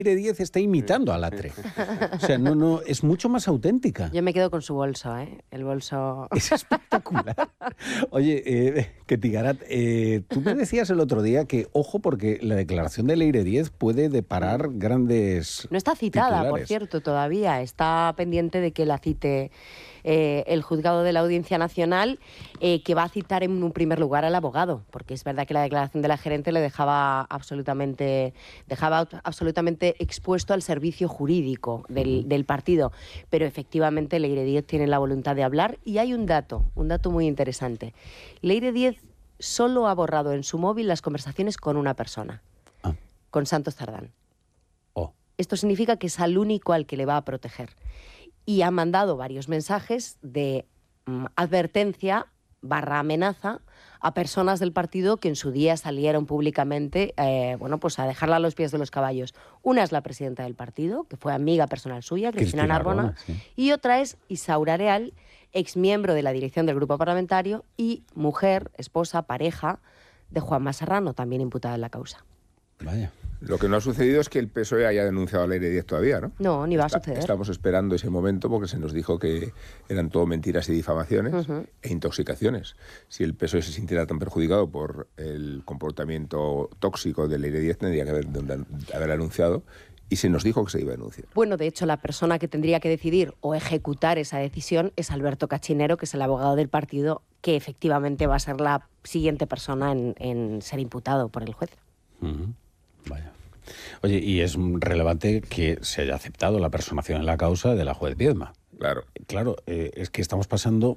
Leire Díez está imitando a Latre. O sea, no, es mucho más auténtica. Yo me quedo con su bolso, ¿eh? El bolso... Es espectacular. Oye, Ketigarat, tú me decías el otro día que, ojo, porque la declaración de Leire Díez puede deparar grandes No está citada, titulares. por cierto, todavía. Está pendiente de que la cite el juzgado de la Audiencia Nacional, que va a citar en un primer lugar al abogado, porque es verdad que la declaración de la gerente le dejaba absolutamente expuesto al servicio jurídico del partido, pero efectivamente Leire Díez tiene la voluntad de hablar y hay un dato muy interesante. Leire Díez solo ha borrado en su móvil las conversaciones con una persona, con Santos Cerdán. Esto significa que es al único al que le va a proteger. Y ha mandado varios mensajes de advertencia / amenaza a personas del partido que en su día salieron públicamente pues a dejarla a los pies de los caballos. Una es la presidenta del partido, que fue amiga personal suya, Cristina Narbona, sí. Y otra es Isaura Real, exmiembro de la dirección del grupo parlamentario y mujer, esposa, pareja de Juanma Serrano, también imputada en la causa. Vaya. Lo que no ha sucedido es que el PSOE haya denunciado a Leire Díez todavía, ¿no? No, ni va a suceder. Estamos esperando ese momento porque se nos dijo que eran todo mentiras y difamaciones e intoxicaciones. Si el PSOE se sintiera tan perjudicado por el comportamiento tóxico de Leire Díez, tendría que haber anunciado, y se nos dijo que se iba a denunciar. Bueno, de hecho, la persona que tendría que decidir o ejecutar esa decisión es Alberto Cachinero, que es el abogado del partido, que efectivamente va a ser la siguiente persona en ser imputado por el juez. Vaya. Oye, y es relevante que se haya aceptado la personación en la causa de la juez Viedma. Claro. Claro, es que estamos pasando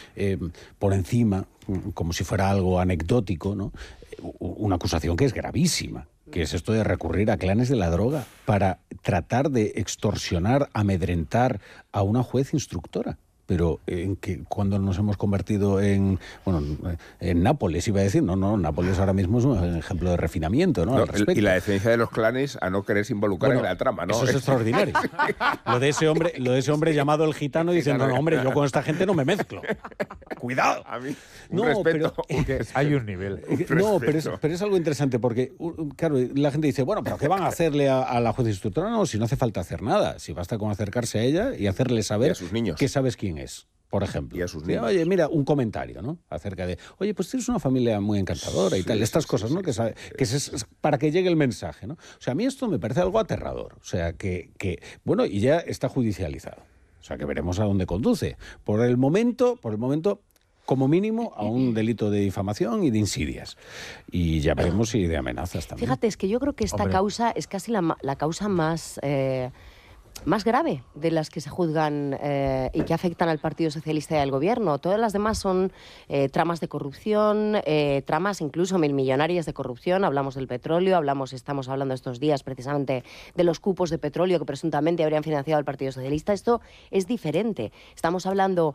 por encima, como si fuera algo anecdótico, ¿no? Una acusación que es gravísima, que es esto de recurrir a clanes de la droga para tratar de extorsionar, amedrentar a una juez instructora. Pero cuando nos hemos convertido en Nápoles, iba a decir, Nápoles ahora mismo es un ejemplo de refinamiento, ¿no? Y la defensa de los clanes a no quererse involucrar en la trama, ¿no? Eso es extraordinario. Lo de ese hombre llamado el gitano diciendo, no, hombre, yo con esta gente no me mezclo. Cuidado. A mí, respeto. Porque hay un nivel. Pero es algo interesante porque, claro, la gente dice, bueno, pero ¿qué van a hacerle a la juez instructora? No, si no hace falta hacer nada. Si basta con acercarse a ella y hacerle saber y a sus niños. Que sabes quién es, por ejemplo. Y a sus niños. Oye, mira, un comentario, ¿no? Acerca de, oye, pues tienes una familia muy encantadora y tal. Estas cosas, ¿no? Que es para que llegue el mensaje, ¿no? O sea, a mí esto me parece algo aterrador. O sea, bueno, y ya está judicializado. O sea, que veremos a dónde conduce. Por el momento, como mínimo, a un delito de difamación y de insidias. Y ya veremos si de amenazas también. Fíjate, es que yo creo que esta causa es casi la causa más grave de las que se juzgan y que afectan al Partido Socialista y al Gobierno. Todas las demás son tramas de corrupción, tramas incluso milmillonarias de corrupción. Hablamos del petróleo, estamos hablando estos días precisamente de los cupos de petróleo que presuntamente habrían financiado al Partido Socialista. Esto es diferente. Estamos hablando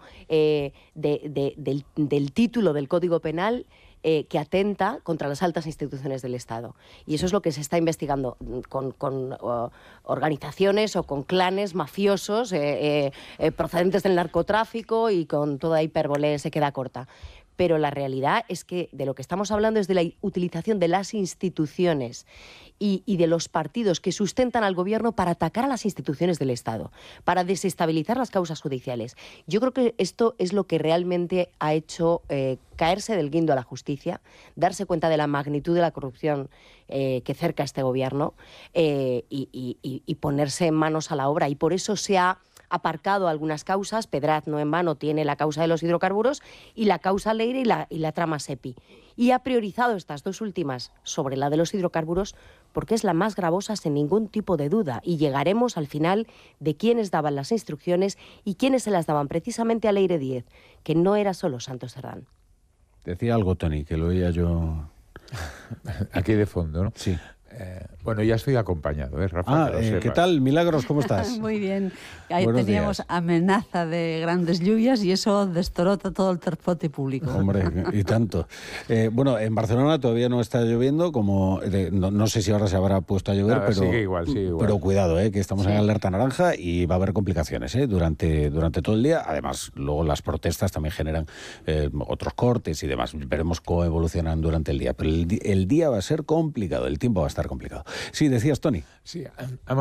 del título del Código Penal que atenta contra las altas instituciones del Estado. Y eso es lo que se está investigando con organizaciones o con clanes mafiosos procedentes del narcotráfico, y con toda hipérbole se queda corta. Pero la realidad es que de lo que estamos hablando es de la utilización de las instituciones y de los partidos que sustentan al gobierno para atacar a las instituciones del Estado, para desestabilizar las causas judiciales. Yo creo que esto es lo que realmente ha hecho caerse del guindo a la justicia, darse cuenta de la magnitud de la corrupción que cerca a este gobierno y ponerse manos a la obra. Y por eso se ha aparcado algunas causas. Pedraz no en vano tiene la causa de los hidrocarburos y la causa Leire y la trama SEPI. Y ha priorizado estas dos últimas sobre la de los hidrocarburos porque es la más gravosa, sin ningún tipo de duda. Y llegaremos al final de quiénes daban las instrucciones y quiénes se las daban precisamente a Leire Díez, que no era solo Santos Cerdán. Decía algo, Toni, que lo oía yo aquí de fondo, ¿no? Sí. Bueno, ya estoy acompañado, Rafa. ¿Qué tal? Milagros, ¿cómo estás? Muy bien. Ahí Buenos teníamos días. Amenaza de grandes lluvias y eso destorota todo el transporte público. Hombre, y tanto. Bueno, en Barcelona todavía no está lloviendo, no sé si ahora se habrá puesto a llover, pero sigue igual. Pero cuidado, que estamos en alerta naranja y va a haber complicaciones durante todo el día. Además, luego las protestas también generan otros cortes y demás. Veremos cómo evolucionan durante el día. Pero el día va a ser complicado, el tiempo va a estar complicado. Sí, decías, Toni. Sí,